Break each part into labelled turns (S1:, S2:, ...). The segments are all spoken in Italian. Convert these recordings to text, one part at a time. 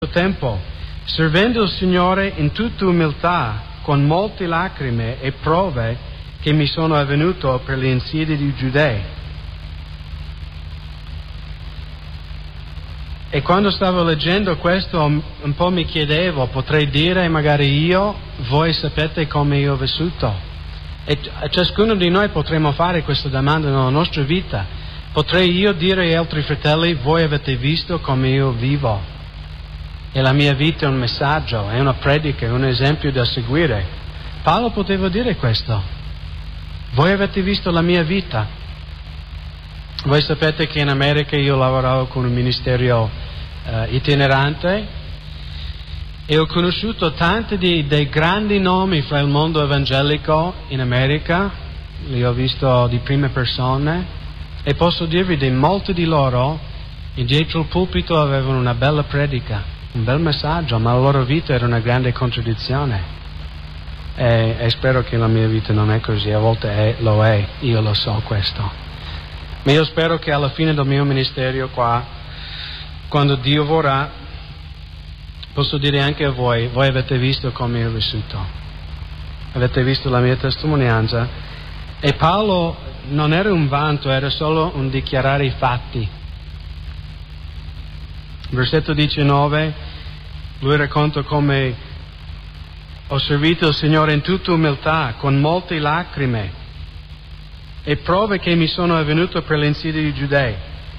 S1: tempo, servendo il Signore in tutta umiltà, con molte lacrime e prove che mi sono avvenuto per le insidie dei Giudei. E quando stavo leggendo questo un po' mi chiedevo, potrei dire magari io, voi sapete come io ho vissuto. E ciascuno di noi potremmo fare questa domanda nella nostra vita. Potrei io dire agli altri fratelli, voi avete visto come io vivo. E la mia vita è un messaggio, è una predica, è un esempio da seguire. Paolo poteva dire questo. Voi avete visto la mia vita. Voi sapete che in America io lavoravo con un ministero itinerante e ho conosciuto tanti dei grandi nomi fra il mondo evangelico in America, li ho visto di prime persone e posso dirvi che molti di loro dietro il pulpito avevano una bella predica, un bel messaggio, ma la loro vita era una grande contraddizione. E spero che la mia vita non è così, a volte lo è, io lo so questo. Ma io spero che alla fine del mio ministero qua, quando Dio vorrà, posso dire anche a voi avete visto come io ho vissuto, avete visto la mia testimonianza. E Paolo non era un vanto, era solo un dichiarare i fatti. Versetto 19, lui racconta come ho servito il Signore in tutta umiltà, con molte lacrime e prove che mi sono avvenute per le insidie dei Giudei.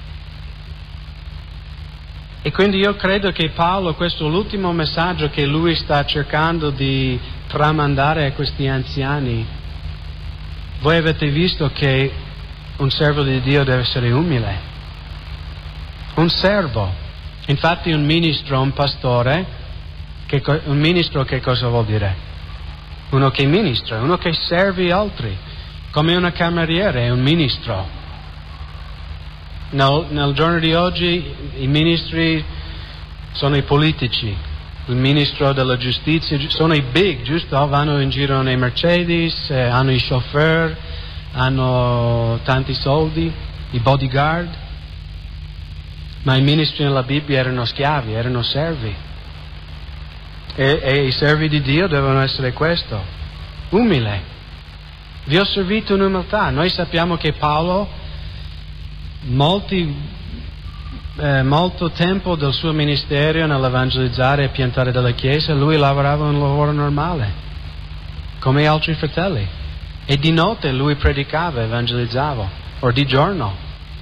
S1: E quindi io credo che Paolo, questo è l'ultimo messaggio che lui sta cercando di tramandare a questi anziani. Voi avete visto che un servo di Dio deve essere umile. Un servo. Infatti un ministro, un pastore, un ministro che cosa vuol dire? Uno che ministra, uno che serve altri, come una cameriera è un ministro. Nel giorno di oggi i ministri sono i politici, il ministro della giustizia, sono i big, giusto? Vanno in giro nei Mercedes, hanno i chauffeur, hanno tanti soldi, i bodyguard. Ma i ministri nella Bibbia erano schiavi, erano servi. E i servi di Dio devono essere questo, umile. Vi ho servito in umiltà. Noi sappiamo che Paolo, molto tempo del suo ministero nell'evangelizzare e piantare delle chiese, lui lavorava un lavoro normale, come altri fratelli. E di notte lui predicava, evangelizzava, o di giorno.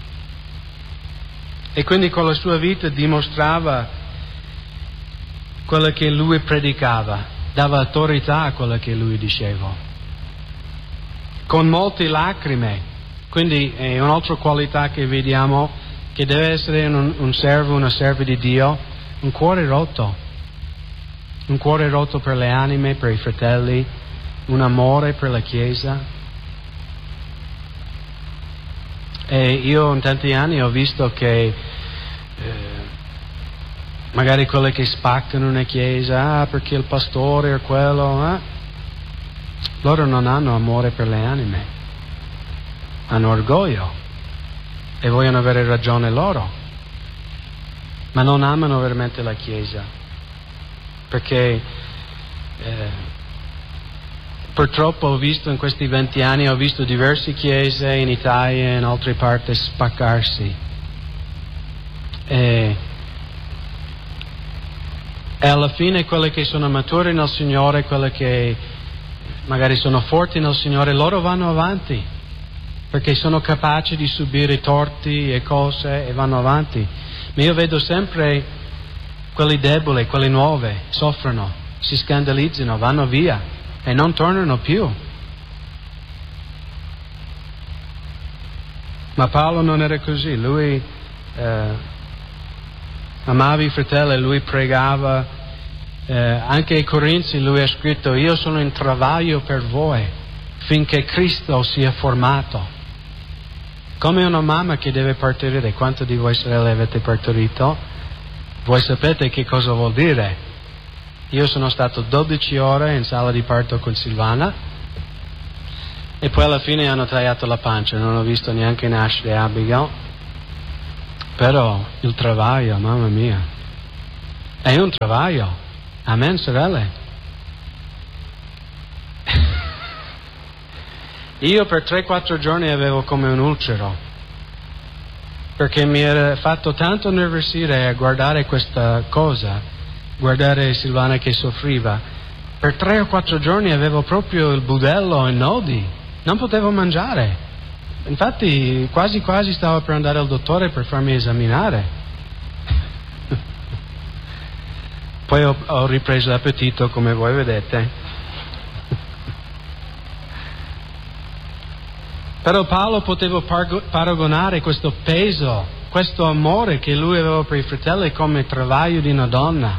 S1: E quindi con la sua vita dimostrava quello che lui predicava, dava autorità a quello che lui diceva. Con molte lacrime, quindi è un'altra qualità che vediamo, che deve essere un servo, una serva di Dio, un cuore rotto per le anime, per i fratelli, un amore per la Chiesa. E io in tanti anni ho visto che magari quelli che spaccano una chiesa, perché il pastore o quello, loro non hanno amore per le anime, hanno orgoglio e vogliono avere ragione loro, ma non amano veramente la Chiesa, perché purtroppo ho visto in questi 20 anni, ho visto diverse chiese in Italia e in altre parti spaccarsi. E alla fine quelli che sono maturi nel Signore, quelli che magari sono forti nel Signore, loro vanno avanti, perché sono capaci di subire torti e cose e vanno avanti. Ma io vedo sempre quelli deboli, quelli nuovi, soffrono, si scandalizzano, vanno via e non tornano più. Ma Paolo non era così, lui amava i fratelli, lui pregava, anche ai Corinzi lui ha scritto: io sono in travaglio per voi finché Cristo sia formato. Come una mamma che deve partorire. Quanti di voi sorelle avete partorito? Voi sapete che cosa vuol dire. Io sono stato 12 ore in sala di parto con Silvana e poi alla fine hanno tagliato la pancia, non ho visto neanche nascere Abigail. Però il travaglio, mamma mia. È un travaglio. Amen, sorelle? Io per 3-4 giorni avevo come un ulcero, perché mi era fatto tanto nervosire a guardare questa cosa, guardare Silvana che soffriva. Per 3 o 4 giorni avevo proprio il budello e nodi, non potevo mangiare. Infatti quasi stavo per andare al dottore per farmi esaminare. Poi ho ripreso l'appetito, come voi vedete. Però Paolo poteva paragonare questo peso, questo amore che lui aveva per i fratelli come travaglio di una donna,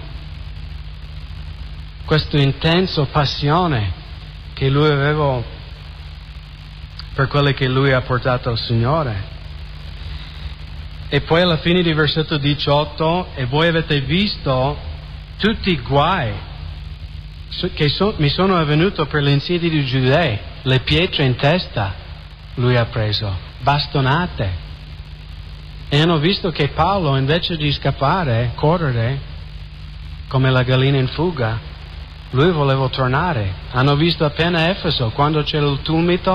S1: questo intenso passione che lui aveva per quelle che lui ha portato al Signore. E poi alla fine di versetto 18, e voi avete visto tutti i guai che mi sono avvenuti per l'insidia dei Giudei, le pietre in testa lui ha preso, bastonate. E hanno visto che Paolo, invece di scappare, correre come la gallina in fuga, lui voleva tornare. Hanno visto appena Efeso, quando c'era il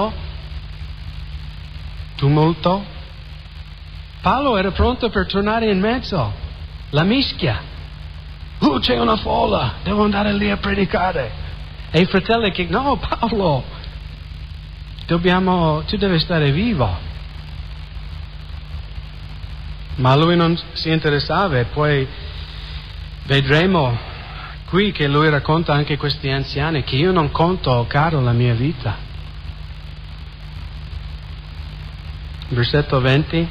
S1: tumulto, Paolo era pronto per tornare in mezzo, la mischia. C'è una folla, devo andare lì a predicare. E i fratelli che, no Paolo, tu devi stare vivo. Ma lui non si interessava, e poi vedremo qui che lui racconta anche questi anziani che io non conto caro la mia vita. Versetto 20.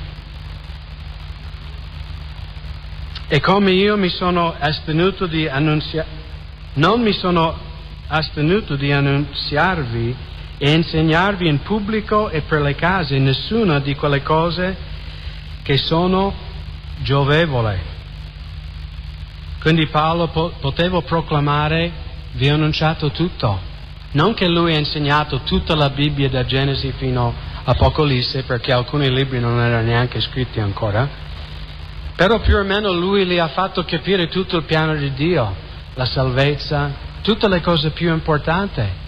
S1: E come io mi sono astenuto di non mi sono astenuto di annunziarvi e insegnarvi in pubblico e per le case nessuna di quelle cose che sono giovevole. Quindi Paolo poteva proclamare: vi ho annunciato tutto. Non che lui ha insegnato tutta la Bibbia da Genesi fino a Apocalisse, perché alcuni libri non erano neanche scritti ancora, però più o meno lui li ha fatto capire tutto il piano di Dio, la salvezza, tutte le cose più importanti.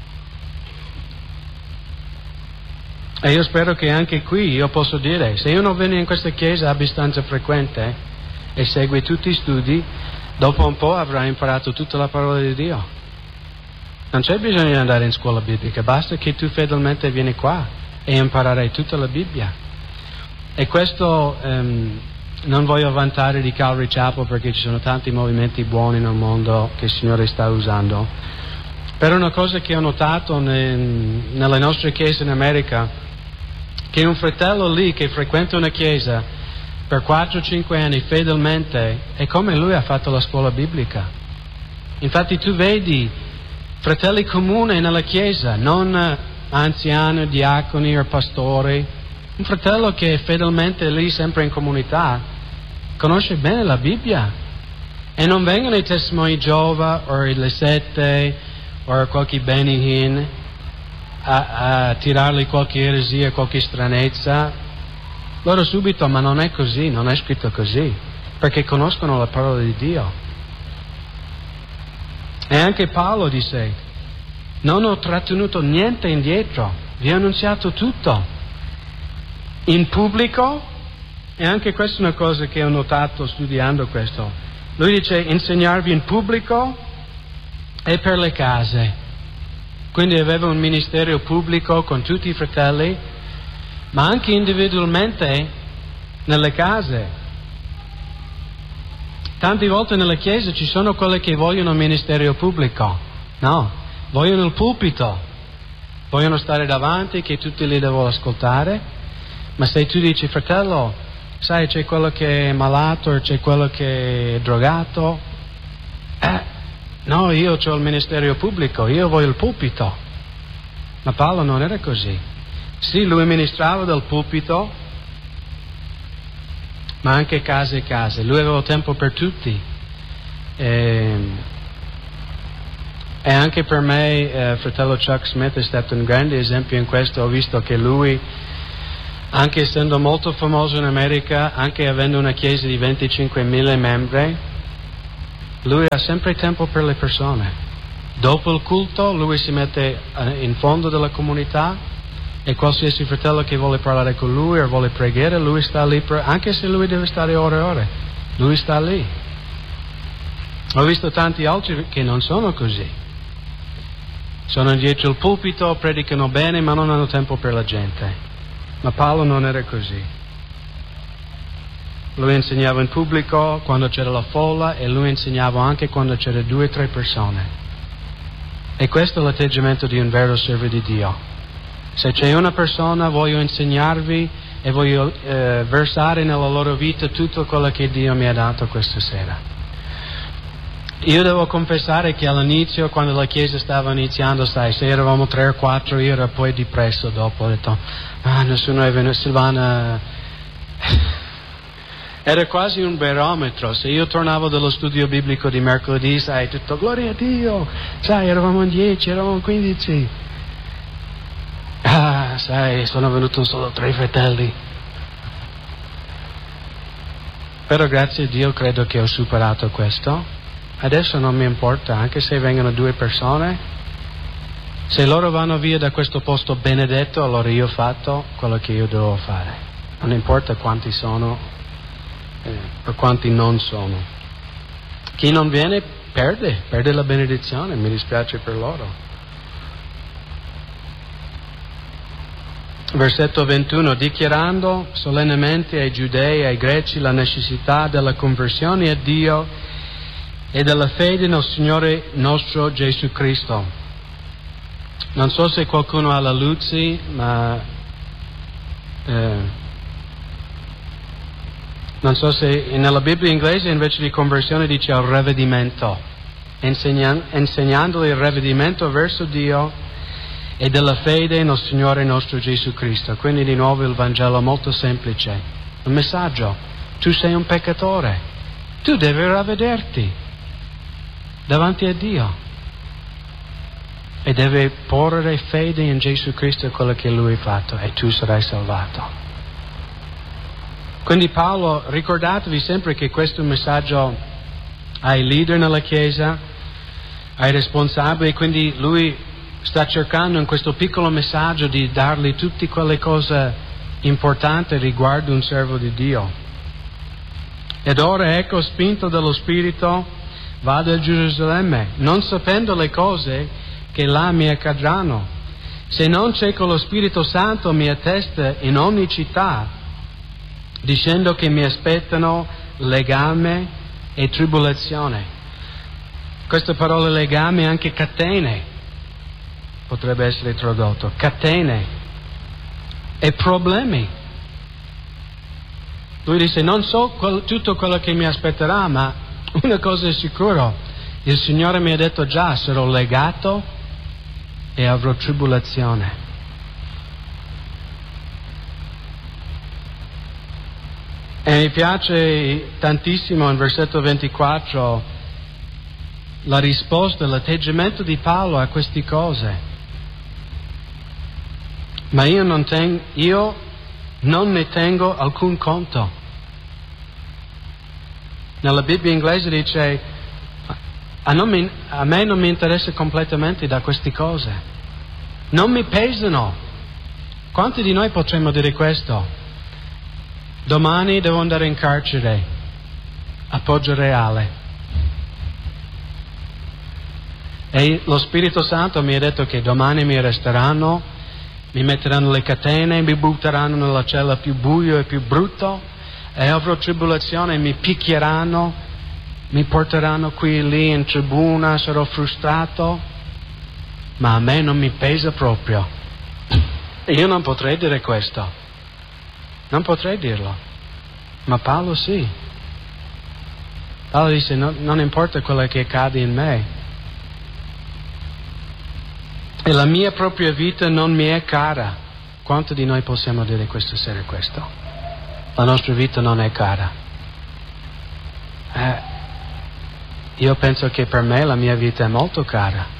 S1: E io spero che anche qui io posso dire, se uno viene in questa chiesa abbastanza frequente e segue tutti gli studi, dopo un po' avrà imparato tutta la parola di Dio. Non c'è bisogno di andare in scuola biblica, basta che tu fedelmente vieni qua e imparerai tutta la Bibbia. E questo non voglio vantare di Calvary Chapel, perché ci sono tanti movimenti buoni nel mondo che il Signore sta usando. Però una cosa che ho notato nelle nostre chiese in America, che un fratello lì che frequenta una chiesa per 4-5 anni fedelmente, è come lui ha fatto la scuola biblica. Infatti tu vedi fratelli comuni nella chiesa, non anziani, diaconi o pastori. Un fratello che è fedelmente lì sempre in comunità conosce bene la Bibbia, e non vengono i testimoni Geova o le sette o qualche Benny Hinn a tirargli qualche eresia, qualche stranezza. Loro subito: ma non è così, non è scritto così, perché conoscono la parola di Dio. E anche Paolo disse: non ho trattenuto niente indietro, vi ho annunziato tutto in pubblico. E anche questa è una cosa che ho notato studiando questo. Lui dice: insegnarvi in pubblico e per le case. Quindi aveva un ministero pubblico con tutti i fratelli, ma anche individualmente nelle case. Tante volte nelle chiese ci sono quelle che vogliono un ministero pubblico, no, vogliono il pulpito, vogliono stare davanti, che tutti li devono ascoltare. Ma se tu dici: fratello, sai, c'è quello che è malato, c'è quello che è drogato, no, io ho il ministero pubblico, io voglio il pulpito. Ma Paolo non era così. Sì, lui ministrava dal pulpito, ma anche case e case. Lui aveva tempo per tutti. E anche per me, fratello Chuck Smith è stato un grande esempio in questo. Ho visto che lui, anche essendo molto famoso in America, anche avendo una chiesa di 25.000 membri, Lui ha sempre tempo per le persone. Dopo il culto lui si mette in fondo della comunità e qualsiasi fratello che vuole parlare con lui o vuole pregare, lui sta lì, anche se lui deve stare ore e ore, lui sta lì. Ho visto tanti altri che non sono così. Sono dietro il pulpito, predicano bene, ma non hanno tempo per la gente. Ma Paolo non era così. Lui insegnava in pubblico quando c'era la folla e lui insegnava anche quando c'era 2 o 3 persone. E questo è l'atteggiamento di un vero servo di Dio. Se c'è una persona, voglio insegnarvi e voglio versare nella loro vita tutto quello che Dio mi ha dato questa sera. Io devo confessare che all'inizio, quando la chiesa stava iniziando, se eravamo 3 o 4, io ero poi depresso dopo. Ho detto, nessuno è venuto, Silvana... Era quasi un barometro. Se io tornavo dallo studio biblico di mercoledì, tutto gloria a Dio, eravamo in 10, eravamo in 15. Sono venuto solo 3 fratelli. Però grazie a Dio credo che ho superato questo. Adesso non mi importa, anche se vengono 2 persone. Se loro vanno via da questo posto benedetto, allora io ho fatto quello che io devo fare. Non importa quanti sono. Per quanti non sono. Chi non viene perde la benedizione, mi dispiace per loro. Versetto 21, dichiarando solennemente ai giudei e ai greci la necessità della conversione a Dio e della fede nel Signore nostro Gesù Cristo. Non so se qualcuno ha la luce, ma non so se nella Bibbia inglese invece di conversione dice il ravvedimento, insegnando il ravvedimento verso Dio e della fede nel Signore nostro Gesù Cristo. Quindi di nuovo il Vangelo molto semplice. Il messaggio, tu sei un peccatore, tu devi ravvederti davanti a Dio e devi porre fede in Gesù Cristo e quello che Lui ha fatto e tu sarai salvato. Quindi Paolo, ricordatevi sempre che questo messaggio ai leader nella Chiesa, ai responsabili, quindi lui sta cercando in questo piccolo messaggio di dargli tutte quelle cose importanti riguardo un servo di Dio. Ed ora ecco, spinto dallo Spirito, vado a Gerusalemme, non sapendo le cose che là mi accadranno, se non c'è con lo Spirito Santo mi attesta in ogni città, dicendo che mi aspettano legame e tribolazione. Questa parola legame, anche catene, potrebbe essere tradotto, catene e problemi. Lui dice, non so tutto quello che mi aspetterà, ma una cosa è sicuro, il Signore mi ha detto già, sarò legato e avrò tribolazione. E mi piace tantissimo in versetto 24 la risposta, l'atteggiamento di Paolo a queste cose. Ma io non ne tengo alcun conto. Nella Bibbia inglese dice, a me non mi interessa completamente da queste cose. Non mi pesano. Quanti di noi potremmo dire questo? Domani devo andare in carcere a Poggio Reale e lo Spirito Santo mi ha detto che domani mi arresteranno, mi metteranno le catene, mi butteranno nella cella più buio e più brutto e avrò tribolazione, mi picchieranno, mi porteranno qui e lì in tribuna, sarò frustrato, ma a me non mi pesa proprio. E io non potrei dire questo. Non potrei dirlo, ma Paolo sì. Paolo dice, non importa quello che accade in me. E la mia propria vita non mi è cara. Quanto di noi possiamo dire questa sera questo? La nostra vita non è cara. Io penso che per me la mia vita è molto cara.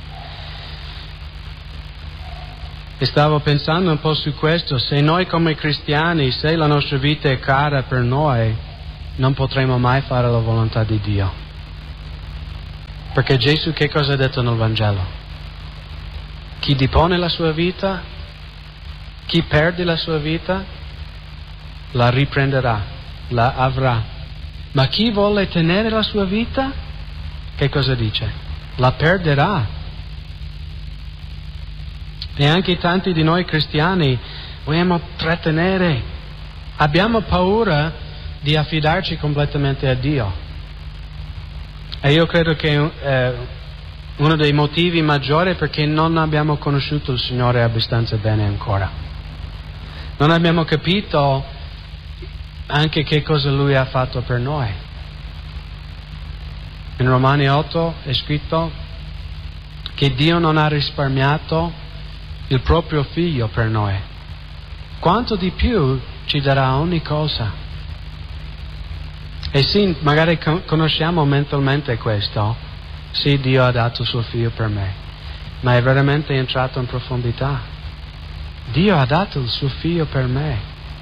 S1: E stavo pensando un po' su questo, se noi come cristiani, se la nostra vita è cara per noi, non potremo mai fare la volontà di Dio. Perché Gesù che cosa ha detto nel Vangelo? Chi depone la sua vita, chi perde la sua vita, la riprenderà, la avrà. Ma chi vuole tenere la sua vita, che cosa dice? La perderà. E anche tanti di noi cristiani vogliamo trattenere, abbiamo paura di affidarci completamente a Dio. E io credo che uno dei motivi maggiori è perché non abbiamo conosciuto il Signore abbastanza bene ancora. Non abbiamo capito anche che cosa Lui ha fatto per noi. In Romani 8 è scritto che Dio non ha risparmiato il proprio Figlio per noi. Quanto di più ci darà ogni cosa. E sì, magari conosciamo mentalmente questo. Sì, Dio ha dato il suo Figlio per me. Ma è veramente entrato in profondità. Dio ha dato il suo Figlio per me.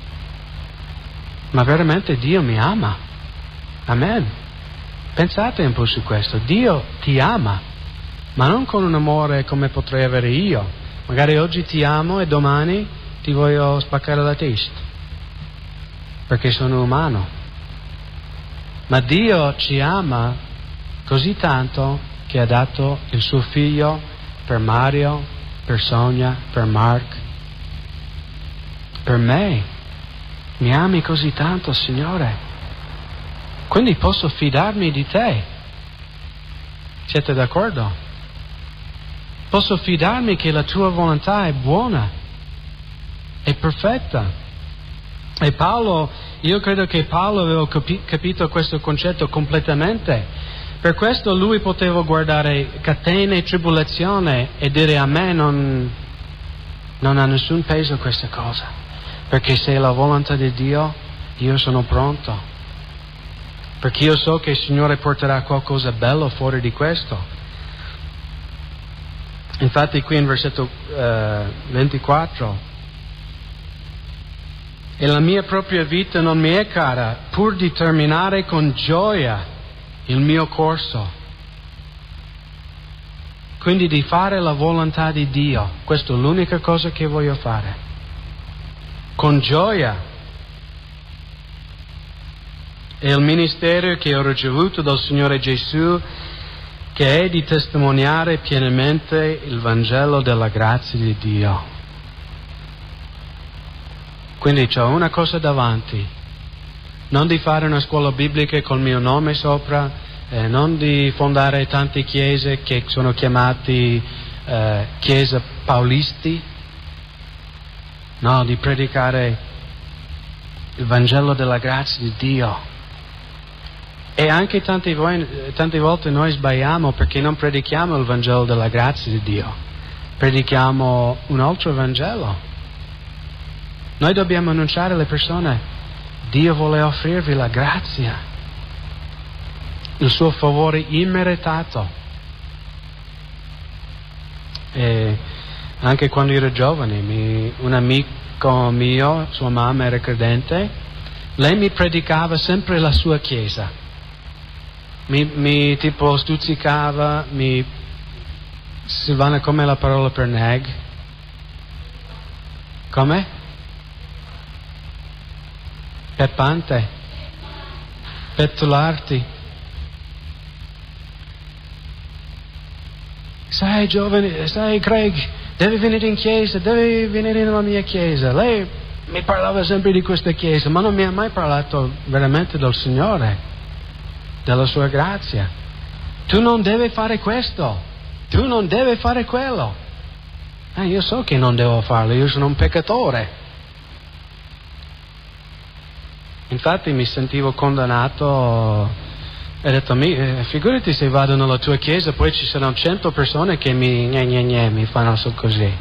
S1: Ma veramente Dio mi ama. Amen. Pensate un po' su questo. Dio ti ama, ma non con un amore come potrei avere io. Magari oggi ti amo e domani ti voglio spaccare la testa, perché sono umano. Ma Dio ci ama così tanto che ha dato il suo Figlio per Mario, per Sonia, per Mark, per me. Mi ami così tanto, Signore. Quindi posso fidarmi di te. Siete d'accordo? Posso fidarmi che la tua volontà è buona, è perfetta. E Paolo, io credo che Paolo aveva capito questo concetto completamente. Per questo lui poteva guardare catene e tribolazione e dire: a me non ha nessun peso questa cosa, perché se è la volontà di Dio io sono pronto, perché io so che il Signore porterà qualcosa bello fuori di questo. Infatti qui in versetto 24: e la mia propria vita non mi è cara, pur di terminare con gioia il mio corso. Quindi di fare la volontà di Dio, questa è l'unica cosa che voglio fare. Con gioia. E il ministero che ho ricevuto dal Signore Gesù, che è di testimoniare pienamente il Vangelo della grazia di Dio. Quindi c'ho una cosa davanti: non di fare una scuola biblica col mio nome sopra, non di fondare tante chiese che sono chiamati chiese paulisti, no, di predicare il Vangelo della grazia di Dio. E anche tante volte noi sbagliamo perché non predichiamo il Vangelo della grazia di Dio, predichiamo un altro Vangelo. Noi dobbiamo annunciare alle persone: Dio vuole offrirvi la grazia, il suo favore immeritato. E anche quando ero giovane, un amico mio, sua mamma era credente, lei mi predicava sempre la sua chiesa. Mi tipo stuzzicava, Silvana, com'è la parola per neg? Come? Peppante, pettolarti. Sai giovane, sai Craig, devi venire in chiesa, devi venire nella mia chiesa. Lei mi parlava sempre di questa chiesa, ma non mi ha mai parlato veramente del Signore, della sua grazia. Tu non devi fare questo, tu non devi fare quello. Io so che non devo farlo, io sono un peccatore. Infatti mi sentivo condannato e ho detto: figurati se vado nella tua chiesa, poi ci saranno 100 persone che mi fanno così.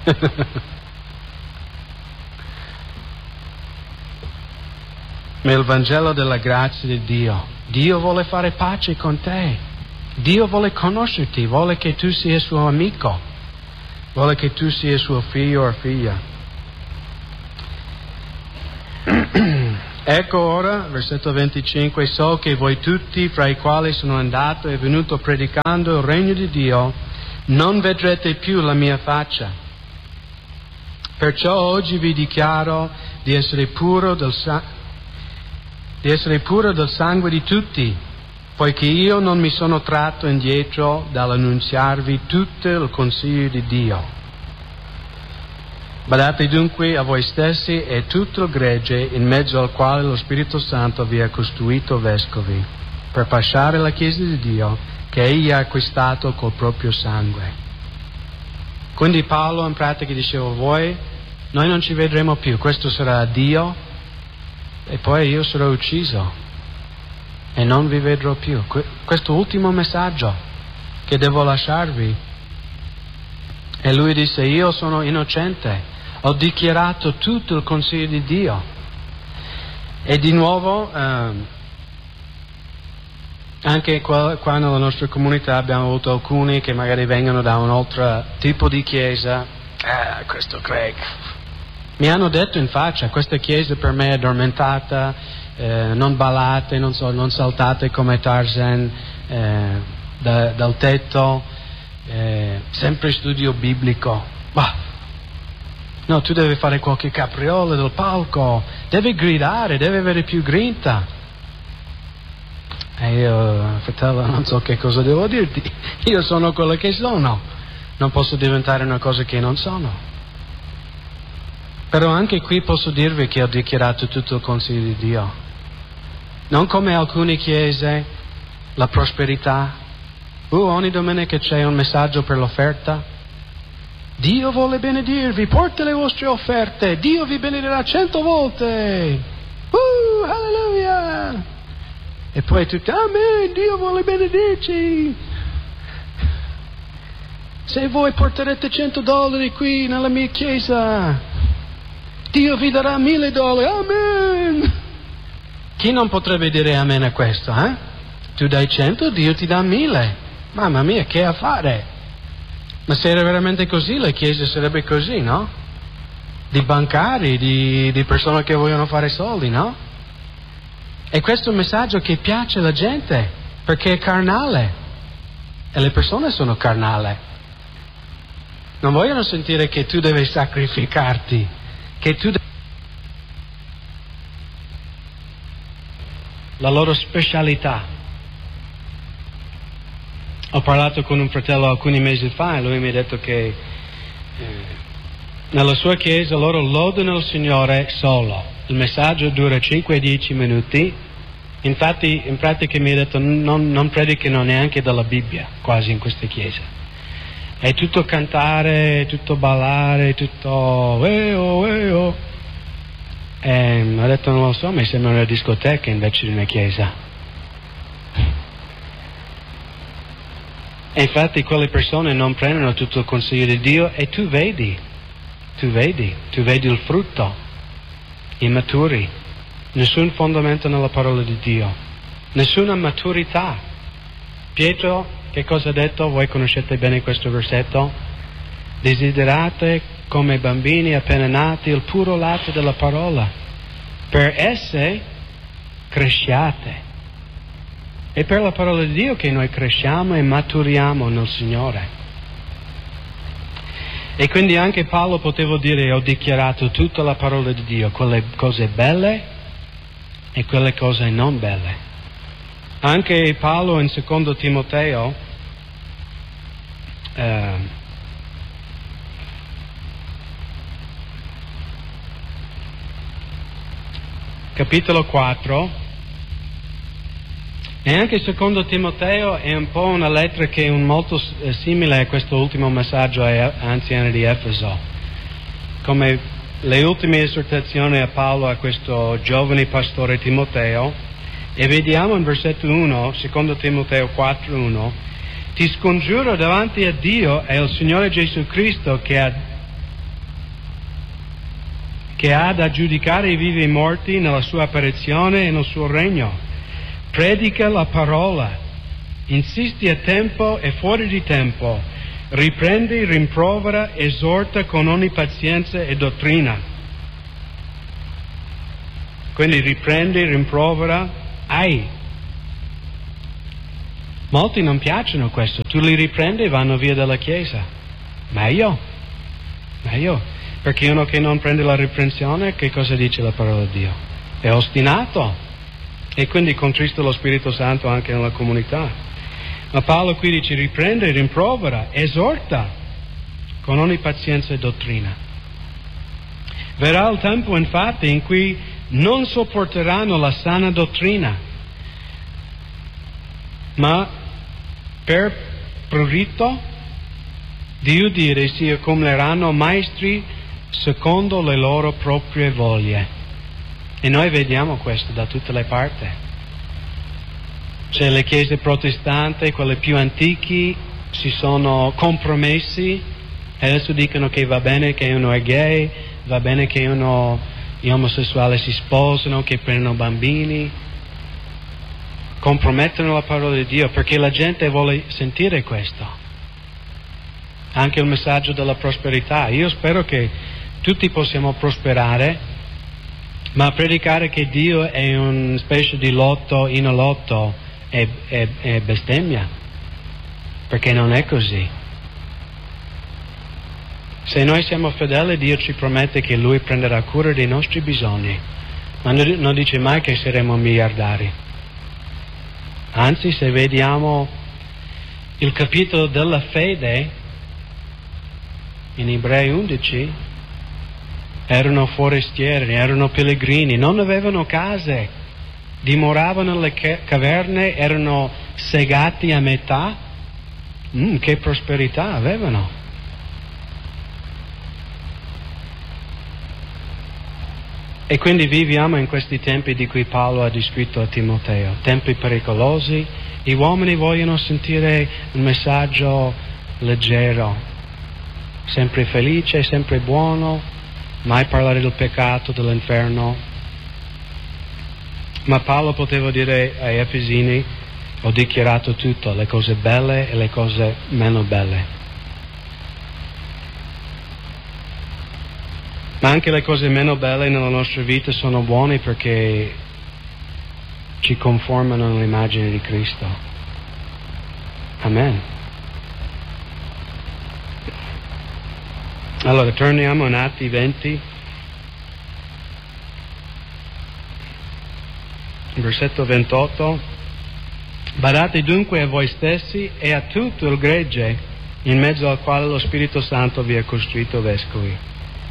S1: Ma il Vangelo della grazia di Dio, Dio vuole fare pace con te, Dio vuole conoscerti, vuole che tu sia suo amico, vuole che tu sia suo figlio o figlia. Ecco ora, versetto 25, so che voi tutti, fra i quali sono andato e venuto predicando il regno di Dio, non vedrete più la mia faccia. Perciò oggi vi dichiaro di essere puro del sangue di tutti, poiché io non mi sono tratto indietro dall'annunziarvi tutto il consiglio di Dio. Badate dunque a voi stessi e tutto il gregge in mezzo al quale lo Spirito Santo vi ha costituito vescovi, per pasciare la Chiesa di Dio che Egli ha acquistato col proprio sangue. Quindi Paolo in pratica diceva, noi non ci vedremo più, questo sarà Dio e poi io sarò ucciso e non vi vedrò più. Questo ultimo messaggio che devo lasciarvi. E lui disse, io sono innocente. Ho dichiarato tutto il consiglio di Dio. E di nuovo, anche qua nella nostra comunità abbiamo avuto alcuni che magari vengono da un altro tipo di chiesa. Questo Craig. Mi hanno detto in faccia, questa chiesa per me è addormentata, non ballate, non saltate come Tarzan dal tetto, sempre studio biblico. Bah. No, tu devi fare qualche capriola del palco, devi gridare, devi avere più grinta. E io, fratello, non so che cosa devo dirti. Io sono quello che sono, non posso diventare una cosa che non sono. Però anche qui posso dirvi che ho dichiarato tutto il consiglio di Dio. Non come alcune chiese, la prosperità. Ogni domenica c'è un messaggio per l'offerta. Dio vuole benedirvi, porta le vostre offerte, Dio vi benedirà 100 volte. Alleluia! E poi tutti, amen, Dio vuole benedirci. Se voi porterete $100 qui nella mia chiesa, Dio vi darà $1,000, amen. Chi non potrebbe dire amen a questo, eh? Tu dai 100, Dio ti dà 1.000. Mamma mia, che affare! Ma se era veramente così, la Chiesa sarebbe così, no? Di bancari, di persone che vogliono fare soldi, no? E questo è un messaggio che piace alla gente, perché è carnale. E le persone sono carnali. Non vogliono sentire che tu devi sacrificarti, che tu devi... La loro specialità. Ho parlato con un fratello alcuni mesi fa e lui mi ha detto che nella sua chiesa loro lodano il Signore solo. Il messaggio dura 5-10 minuti. Infatti, in pratica mi ha detto non predicano neanche dalla Bibbia, quasi in questa chiesa. È tutto cantare, tutto ballare, tutto eo. E mi ha detto, non lo so, mi sembra una discoteca invece di una chiesa. E infatti quelle persone non prendono tutto il consiglio di Dio e tu vedi il frutto, immaturi, nessun fondamento nella parola di Dio, nessuna maturità. Pietro, che cosa ha detto? Voi conoscete bene questo versetto? Desiderate come bambini appena nati il puro latte della parola, per esse cresciate. È per la parola di Dio che noi cresciamo e maturiamo nel Signore. E quindi anche Paolo poteva dire, ho dichiarato tutta la parola di Dio, quelle cose belle e quelle cose non belle. Anche Paolo in 2 Timoteo, capitolo 4, e anche 2 Timoteo è un po' una lettera che è molto simile a questo ultimo messaggio ai anziani di Efeso, come le ultime esortazioni a Paolo a questo giovane pastore Timoteo. E vediamo in versetto 1, 2 Timoteo 4:1, ti scongiuro davanti a Dio e al Signore Gesù Cristo che ha da giudicare i vivi e i morti nella sua apparizione e nel suo regno. Predica la parola, insisti a tempo e fuori di tempo, riprendi, rimprovera, esorta con ogni pazienza e dottrina. Quindi riprendi, rimprovera, Molti non piacciono questo, tu li riprendi e vanno via dalla Chiesa. Meglio. Perché uno che non prende la riprensione, che cosa dice la parola di Dio? È ostinato. E quindi contrista lo Spirito Santo anche nella comunità. Ma Paolo qui dice riprende, rimprovera, esorta con ogni pazienza e dottrina. Verrà il tempo infatti in cui non sopporteranno la sana dottrina, ma per prurito di udire si accumuleranno maestri secondo le loro proprie voglie. E noi vediamo questo da tutte le parti. Cioè le chiese protestanti, quelle più antiche, si sono compromessi e adesso dicono che va bene che uno è gay, va bene che gli omosessuali si sposano, che prendono bambini. Compromettono la parola di Dio perché la gente vuole sentire questo. Anche il messaggio della prosperità. Io spero che tutti possiamo prosperare, ma predicare che Dio è una specie di lotto inolotto è bestemmia, perché non è così. Se noi siamo fedeli, Dio ci promette che Lui prenderà cura dei nostri bisogni, ma non dice mai che saremo miliardari. Anzi, se vediamo il capitolo della fede in Ebrei 11, erano forestieri, erano pellegrini, non avevano case, dimoravano nelle caverne, erano segati a metà. Che prosperità avevano! E quindi viviamo in questi tempi di cui Paolo ha descritto a Timoteo, tempi pericolosi. Gli uomini vogliono sentire un messaggio leggero, sempre felice, sempre buono, mai parlare del peccato, dell'inferno. Ma Paolo poteva dire ai Efesini: ho dichiarato tutto, le cose belle e le cose meno belle. Ma anche le cose meno belle nella nostra vita sono buone perché ci conformano all'immagine di Cristo. Amen. Allora, torniamo in Atti 20, versetto 28. Badate dunque a voi stessi e a tutto il gregge in mezzo al quale lo Spirito Santo vi ha costruito vescovi.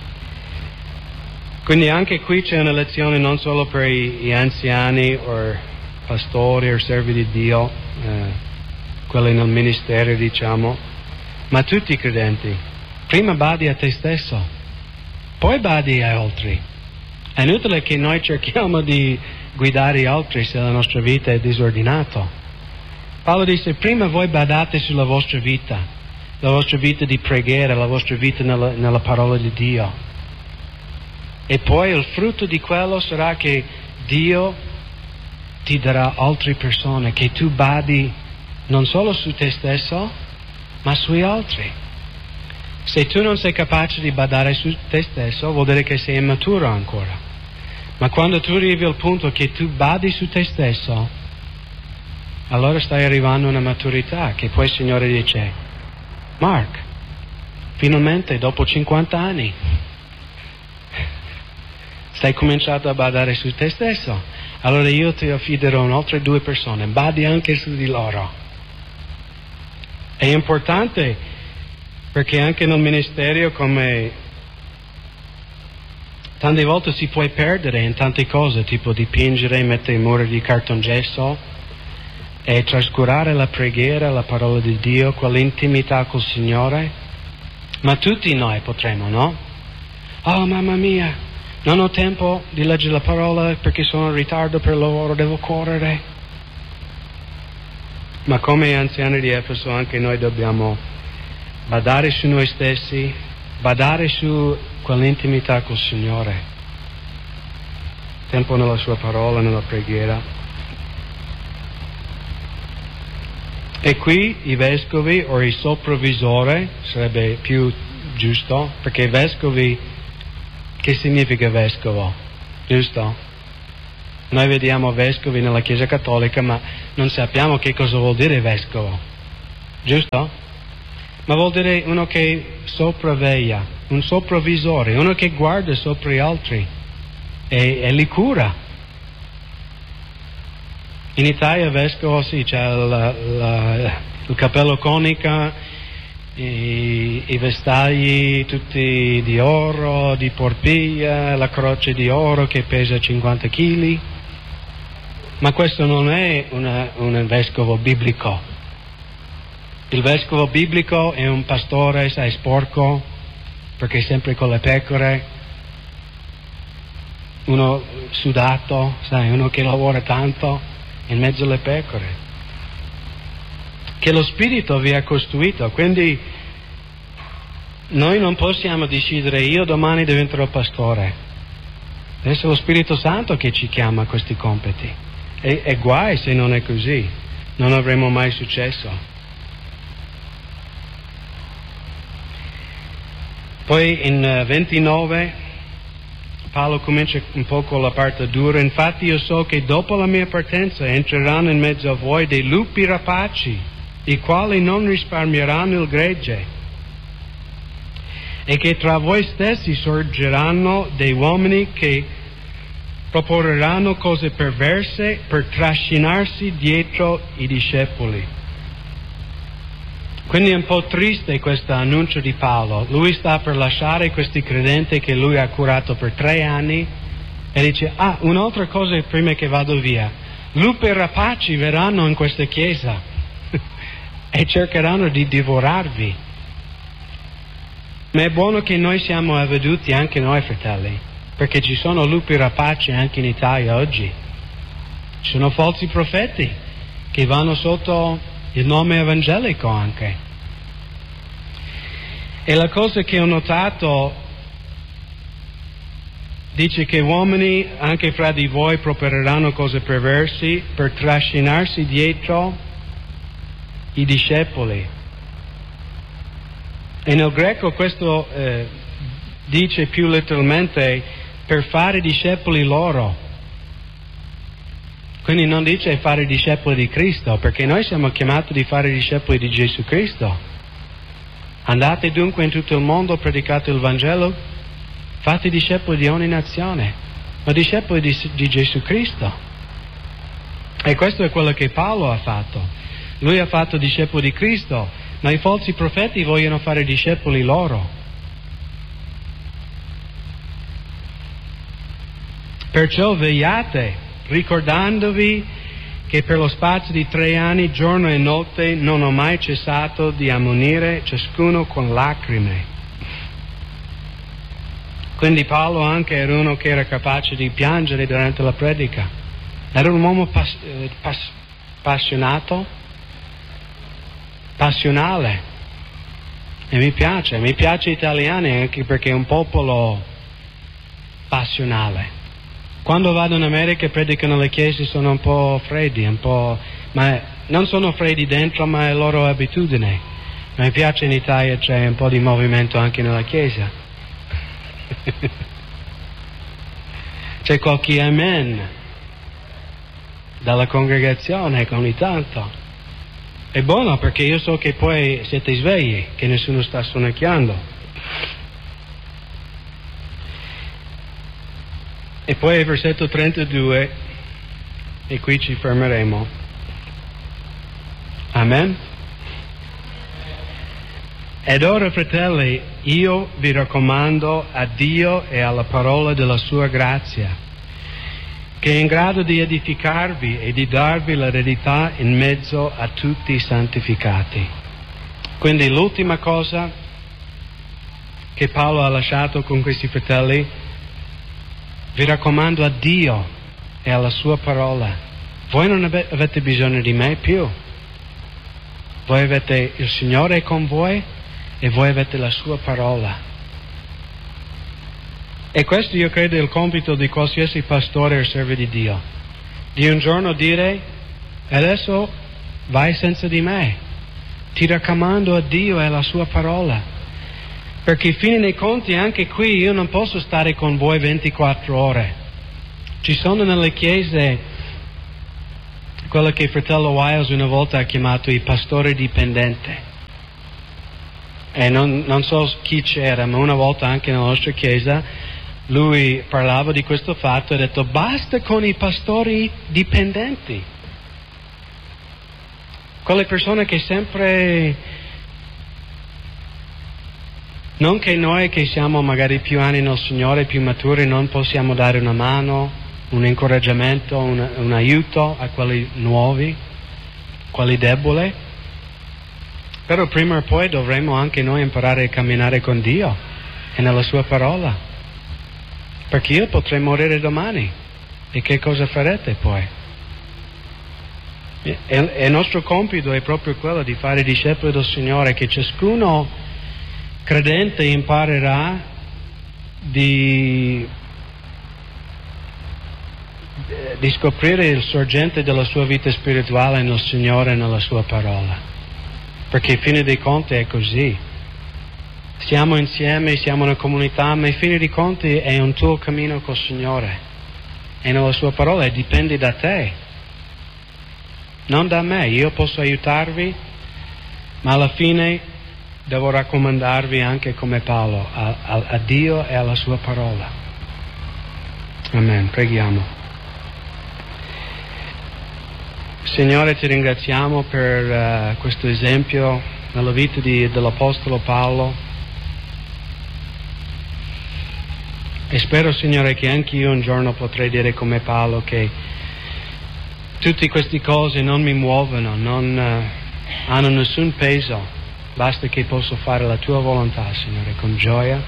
S1: Quindi anche qui c'è una lezione non solo per gli anziani o pastori o servi di Dio, quelli nel ministero diciamo, ma tutti i credenti. Prima badi a te stesso, poi badi agli altri. È inutile che noi cerchiamo di guidare gli altri se la nostra vita è disordinata. Paolo dice: prima voi badate sulla vostra vita, la vostra vita di preghiera, la vostra vita nella parola di Dio. E poi il frutto di quello sarà che Dio ti darà altre persone, che tu badi non solo su te stesso, ma sugli altri. Se tu non sei capace di badare su te stesso, vuol dire che sei immaturo ancora. Ma quando tu arrivi al punto che tu badi su te stesso, allora stai arrivando a una maturità che poi il Signore dice: Mark, finalmente dopo 50 anni stai cominciato a badare su te stesso, allora io ti affiderò a altre 2 persone, badi anche su di loro. È importante perché anche nel ministero, come tante volte si può perdere in tante cose, tipo dipingere, mettere i muri di cartongesso e trascurare la preghiera, la parola di Dio, quell'intimità col Signore. Ma tutti noi potremo, no? Oh, mamma mia, non ho tempo di leggere la parola perché sono in ritardo per il lavoro, devo correre. Ma come anziani di Efeso anche noi dobbiamo badare su noi stessi, badare su quell'intimità col Signore. Tempo nella sua parola, nella preghiera. E qui i vescovi o il soprovvisore sarebbe più giusto, perché vescovi, che significa vescovo? Giusto? Noi vediamo vescovi nella Chiesa Cattolica, ma non sappiamo che cosa vuol dire vescovo, giusto? Ma vuol dire uno che sopravveglia, un sopravvisore, uno che guarda sopra gli altri e li cura. In Italia vescovo sì, c'è il cappello conico, i vestagli tutti di oro, di porpiglia, la croce di oro che pesa 50 kg. Ma questo non è un vescovo biblico. Il vescovo biblico è un pastore, sai, sporco, perché è sempre con le pecore, uno sudato, sai, uno che lavora tanto in mezzo alle pecore, che lo Spirito vi ha costruito. Quindi noi non possiamo decidere io domani diventerò pastore. Deve essere lo Spirito Santo che ci chiama a questi compiti. E guai se non è così, non avremo mai successo. Poi in 29 Paolo comincia un po' con la parte dura. Infatti io so che dopo la mia partenza entreranno in mezzo a voi dei lupi rapaci, i quali non risparmieranno il gregge, e che tra voi stessi sorgeranno dei uomini che proporranno cose perverse per trascinarsi dietro i discepoli. Quindi è un po' triste questo annuncio di Paolo. Lui sta per lasciare questi credenti che lui ha curato per 3 anni e dice: un'altra cosa prima che vado via, lupi rapaci verranno in questa chiesa e cercheranno di divorarvi. Ma è buono che noi siamo avveduti, anche noi fratelli, perché ci sono lupi rapaci anche in Italia oggi. Ci sono falsi profeti che vanno sotto il nome evangelico anche. E la cosa che ho notato, dice che uomini anche fra di voi proporranno cose perversi per trascinarsi dietro i discepoli. E nel greco questo dice più letteralmente per fare discepoli loro. Quindi non dice fare discepoli di Cristo, perché noi siamo chiamati di fare discepoli di Gesù Cristo. Andate dunque in tutto il mondo, predicate il Vangelo, fate discepoli di ogni nazione, ma discepoli di Gesù Cristo. E questo è quello che Paolo ha fatto. Lui ha fatto discepoli di Cristo, ma i falsi profeti vogliono fare discepoli loro. Perciò vegliate, ricordandovi che per lo spazio di 3 anni, giorno e notte, non ho mai cessato di ammonire ciascuno con lacrime. Quindi Paolo anche era uno che era capace di piangere durante la predica. Era un uomo passionale. E mi piace italiani anche perché è un popolo passionale. Quando vado in America e predicano le chiese sono un po' freddi, ma non sono freddi dentro, ma è loro abitudine. Mi piace in Italia c'è un po' di movimento anche nella chiesa. C'è qualche amen dalla congregazione ogni tanto. È buono perché io so che poi siete svegli, che nessuno sta sonnecchiando. E poi il versetto 32, e qui ci fermeremo. Amen? Ed ora, fratelli, io vi raccomando a Dio e alla parola della sua grazia, che è in grado di edificarvi e di darvi l'eredità in mezzo a tutti i santificati. Quindi l'ultima cosa che Paolo ha lasciato con questi fratelli: vi raccomando a Dio e alla sua parola. Voi non avete bisogno di me più. Voi avete il Signore con voi e voi avete la sua parola. E questo io credo è il compito di qualsiasi pastore o servo di Dio. Di un giorno dire: adesso vai senza di me. Ti raccomando a Dio e alla sua parola. Perché fine dei conti anche qui io non posso stare con voi 24 ore. Ci sono nelle chiese quello che fratello Wiles una volta ha chiamato i pastori dipendenti. E non so chi c'era, ma una volta anche nella nostra chiesa lui parlava di questo fatto e ha detto basta con i pastori dipendenti. Quelle persone che sempre, non che noi che siamo magari più anni nel Signore, più maturi, non possiamo dare una mano, un incoraggiamento, un aiuto a quelli nuovi, quelli deboli, però prima o poi dovremo anche noi imparare a camminare con Dio e nella Sua parola, perché io potrei morire domani e che cosa farete poi? E il nostro compito è proprio quello di fare discepoli del Signore, che ciascuno credente imparerà di scoprire il sorgente della sua vita spirituale nel Signore e nella Sua parola, perché in fine dei conti è così. Siamo insieme, siamo una comunità, ma in fine dei conti è un tuo cammino col Signore e nella Sua parola e dipende da te, non da me. Io posso aiutarvi, ma alla fine devo raccomandarvi anche come Paolo a Dio e alla Sua parola. Amen. Preghiamo. Signore, ti ringraziamo per questo esempio nella vita dell'Apostolo Paolo e spero, Signore, che anche io un giorno potrei dire come Paolo che tutte queste cose non mi muovono, non hanno nessun peso, basta che posso fare la Tua volontà, Signore, con gioia.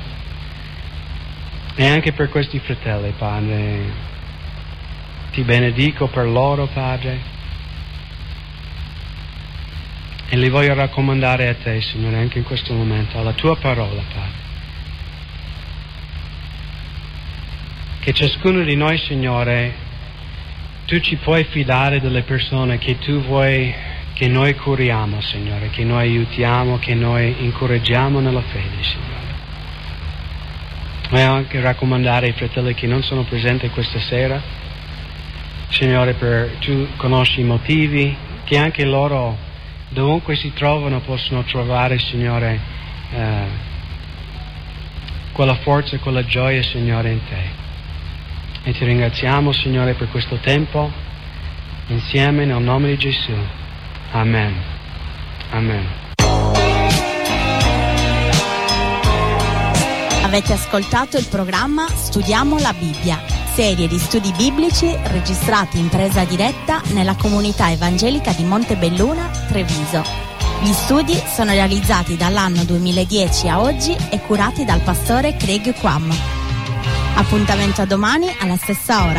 S1: E anche per questi fratelli, Padre, ti benedico per loro, Padre, e li voglio raccomandare a Te, Signore, anche in questo momento, alla Tua parola, Padre. Che ciascuno di noi, Signore, Tu ci puoi fidare delle persone che Tu vuoi che noi curiamo, Signore, che noi aiutiamo, che noi incoraggiamo nella fede, Signore. Voglio anche raccomandare ai fratelli che non sono presenti questa sera, Signore, Tu conosci i motivi, che anche loro, dovunque si trovano, possono trovare, Signore, quella forza, quella gioia, Signore, in Te. E ti ringraziamo, Signore, per questo tempo insieme nel nome di Gesù. Amen. Amen.
S2: Avete ascoltato il programma Studiamo la Bibbia, serie di studi biblici registrati in presa diretta nella comunità evangelica di Montebelluna, Treviso. Gli studi sono realizzati dall'anno 2010 a oggi e curati dal pastore Craig Quam. Appuntamento a domani alla stessa ora.